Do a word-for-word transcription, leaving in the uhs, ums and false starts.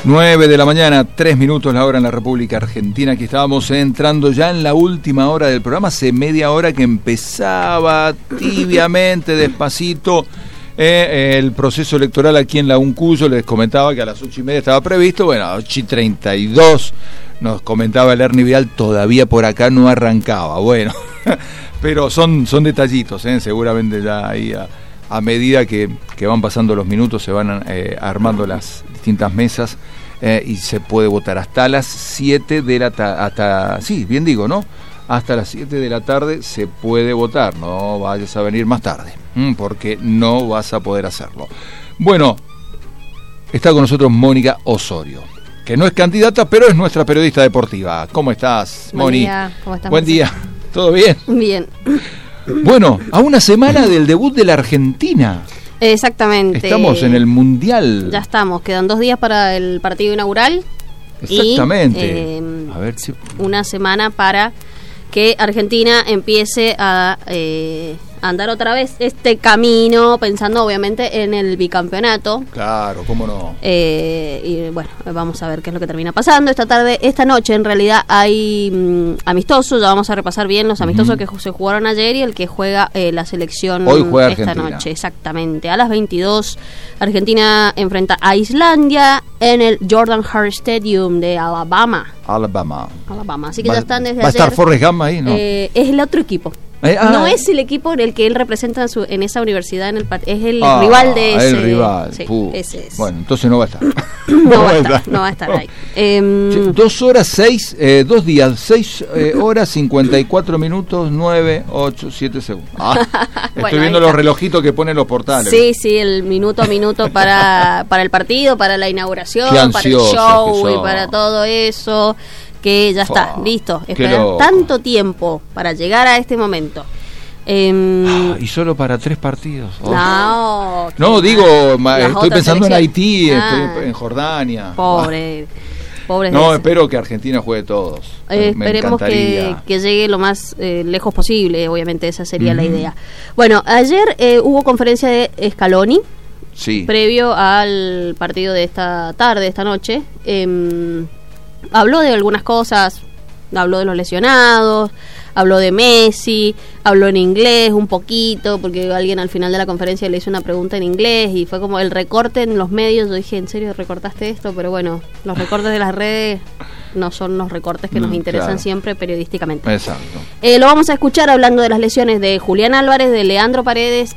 nueve de la mañana, tres minutos la hora en la República Argentina. Aquí estábamos entrando ya en la última hora del programa. Hace media hora que empezaba tibiamente, despacito, eh, el proceso electoral aquí en la Uncuyo. Les comentaba que a las ocho y media estaba previsto. Bueno, a ocho y treinta y dos nos comentaba el Ernie Vidal, todavía por acá no arrancaba. Bueno, pero son, son detallitos, ¿eh? Seguramente ya ahí a, a medida que, que van pasando los minutos se van eh, armando las distintas mesas. Eh, y se puede votar hasta las siete de la tarde, hasta, sí, bien digo, ¿no? Hasta las siete de la tarde se puede votar, no vayas a venir más tarde, porque no vas a poder hacerlo. Bueno, está con nosotros Mónica Osorio, que no es candidata, pero es nuestra periodista deportiva. ¿Cómo estás, Moni? Buen día, ¿cómo estás? Buen día, ¿todo bien? Bien. Bueno, a una semana del debut de la Argentina. Exactamente. Estamos en el Mundial. Ya estamos, quedan dos días para el partido inaugural. Exactamente. Y, eh, a ver si... una semana para que Argentina empiece a eh, andar otra vez este camino, pensando obviamente en el bicampeonato. Claro, cómo no. Eh, y bueno, vamos a ver qué es lo que termina pasando. Esta tarde, esta noche en realidad hay mmm, amistosos, ya vamos a repasar bien los amistosos uh-huh. que se jugaron ayer y el que juega eh, la selección hoy juega esta Argentina. Noche, exactamente. A las veintidós, Argentina enfrenta a Islandia en el Jordan Hare Stadium de Alabama. Alabama. Alabama, así que va, ya están desde ¿Va ayer. a estar Forrest Gump ahí, no? Eh, es el otro equipo. Eh, ah, no es el equipo en el que él representa en, su, en esa universidad, en el es el ah, rival de ese. El rival. Sí, ese es. Bueno, entonces no va a estar. no, va a estar, no va a estar ahí. Eh, sí, dos horas seis, eh, dos días, seis eh, horas cincuenta y cuatro minutos, nueve, ocho, siete segundos. Ah, estoy bueno, viendo los relojitos que ponen los portales. Sí, sí, el minuto a minuto para, para el partido, para la inauguración, para el show y para todo eso. Que ya está, oh, listo. Esperar tanto tiempo para llegar a este momento. Eh, ah, y solo para tres partidos. Oh. No, no digo, ma, estoy pensando en Haití, ah, estoy en Jordania. Pobre, pobre. No, espero que Argentina juegue todos. Eh, Me esperemos que, que llegue lo más eh, lejos posible, obviamente esa sería uh-huh. la idea. Bueno, ayer eh, hubo conferencia de Scaloni. Sí. Previo al partido de esta tarde, esta noche. Eh, Habló de algunas cosas, habló de los lesionados, habló de Messi, habló en inglés un poquito, porque alguien al final de la conferencia le hizo una pregunta en inglés y fue como el recorte en los medios. Yo dije, ¿en serio recortaste esto? Pero bueno, los recortes de las redes no son los recortes que nos interesan claro. siempre periodísticamente. Exacto. Eh, lo vamos a escuchar hablando de las lesiones de Julián Álvarez, de Leandro Paredes